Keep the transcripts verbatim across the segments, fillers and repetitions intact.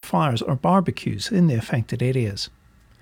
fires or barbecues in the affected areas.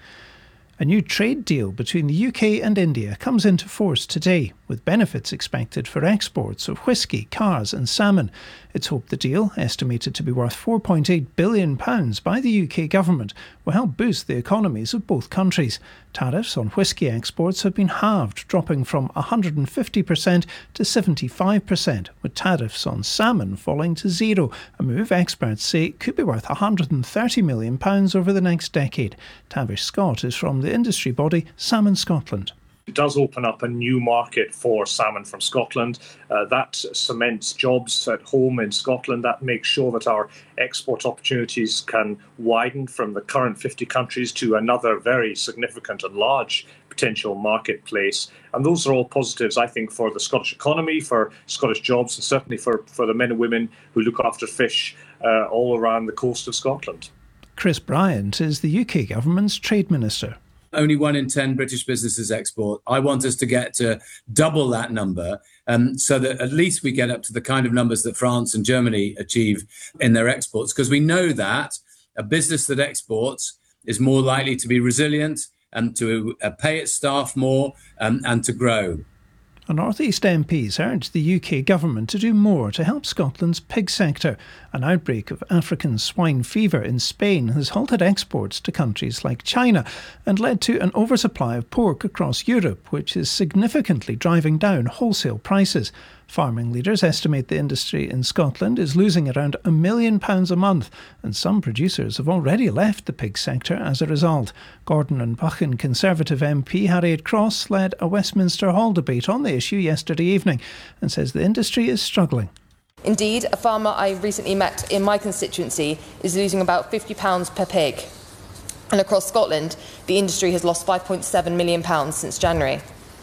A new trade deal between the U K and India comes into force today, with benefits expected for exports of whisky, cars and salmon. It's hoped the deal, estimated to be worth four point eight billion pounds by the U K government, will help boost the economies of both countries. Tariffs on whisky exports have been halved, dropping from one hundred fifty percent to seventy-five percent, with tariffs on salmon falling to zero, a move experts say could be worth one hundred thirty million pounds over the next decade. Tavish Scott is from the industry body Salmon Scotland. It does open up a new market for salmon from Scotland. Uh, that cements jobs at home in Scotland. That makes sure that our export opportunities can widen from the current fifty countries to another very significant and large potential marketplace. And those are all positives, I think, for the Scottish economy, for Scottish jobs, and certainly for, for the men and women who look after fish uh, all around the coast of Scotland. Chris Bryant is the U K government's trade minister. Only one in ten British businesses export. I want us to get to double that number um, so that at least we get up to the kind of numbers that France and Germany achieve in their exports, because we know that a business that exports is more likely to be resilient and to uh, pay its staff more um, and to grow. North East M Ps urged the U K government to do more to help Scotland's pig sector. An outbreak of African swine fever in Spain has halted exports to countries like China and led to an oversupply of pork across Europe, which is significantly driving down wholesale prices. Farming leaders estimate the industry in Scotland is losing around a million pounds a month, and some producers have already left the pig sector as a result. Gordon and Buchan Conservative M P Harriet Cross led a Westminster Hall debate on the issue yesterday evening and says the industry is struggling. Indeed, a farmer I recently met in my constituency is losing about fifty pounds per pig. And across Scotland, the industry has lost five point seven million pounds since January.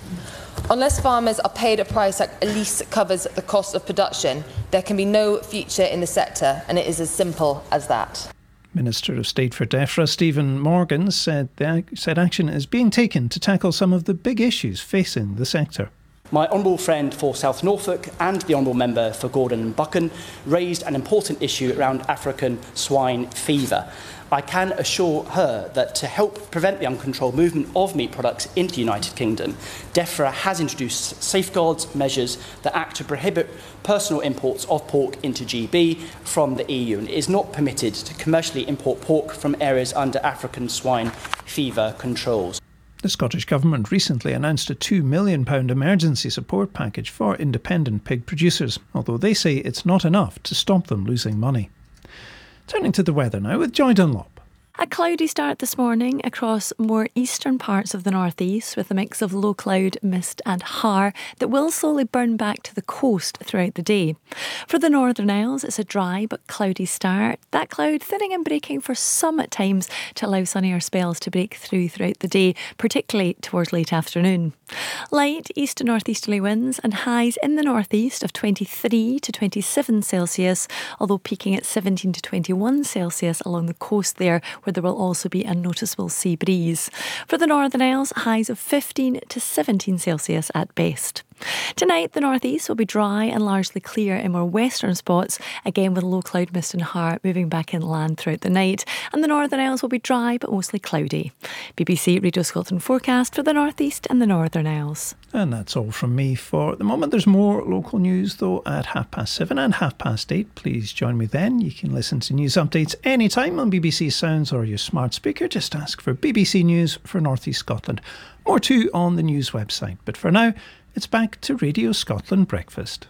Unless farmers are paid a price that at least covers the cost of production, there can be no future in the sector, and it is as simple as that. Minister of State for DEFRA, Stephen Morgan, said, the, said action is being taken to tackle some of the big issues facing the sector. My honourable friend for South Norfolk and the honourable member for Gordon and Buchan raised an important issue around African swine fever. I can assure her that to help prevent the uncontrolled movement of meat products into the United Kingdom, DEFRA has introduced safeguards measures that act to prohibit personal imports of pork into G B from the E U, and it is not permitted to commercially import pork from areas under African swine fever controls. The Scottish Government recently announced a two million pounds emergency support package for independent pig producers, although they say it's not enough to stop them losing money. Turning to the weather now with Joy Dunlop. A cloudy start this morning across more eastern parts of the northeast, with a mix of low cloud, mist and har that will slowly burn back to the coast throughout the day. For the Northern Isles, it's a dry but cloudy start. That cloud thinning and breaking for some at times to allow sunnier spells to break through throughout the day, particularly towards late afternoon. Light east to northeasterly winds and highs in the northeast of twenty-three to twenty-seven Celsius, although peaking at seventeen to twenty-one Celsius along the coast there, where there will also be a noticeable sea breeze. For the Northern Isles, highs of fifteen to seventeen Celsius at best. Tonight, the northeast will be dry and largely clear in more western spots, again with low cloud, mist and har moving back inland throughout the night. And the Northern Isles will be dry but mostly cloudy. B B C Radio Scotland forecast for the northeast and the Northern Isles. And that's all from me for the moment. There's more local news though at half past seven and half past eight. Please join me then. You can listen to news updates anytime on B B C Sounds or your smart speaker. Just ask for B B C News for North East Scotland. More too on the news website. But for now, it's back to Radio Scotland Breakfast.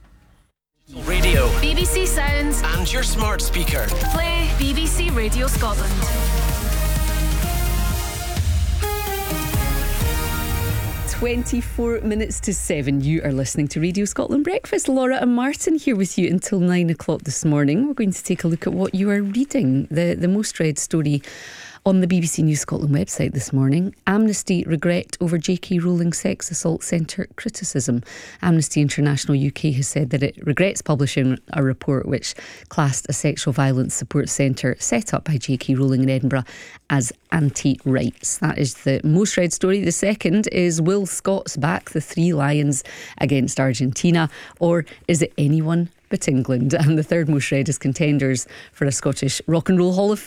Radio, B B C Sounds and your smart speaker. Play B B C Radio Scotland. twenty-four minutes to seven. You are listening to Radio Scotland Breakfast. Laura and Martin here with you until nine o'clock this morning. We're going to take a look at what you are reading. The, the most read story on the B B C News Scotland website this morning: Amnesty regret over J K Rowling sex assault centre criticism. Amnesty International U K has said that it regrets publishing a report which classed a sexual violence support centre set up by J K Rowling in Edinburgh as anti-rights. That is the most read story. The second is: will Scots back the Three Lions against Argentina, or is it anyone but England? And the third most read is: contenders for a Scottish Rock and Roll Hall of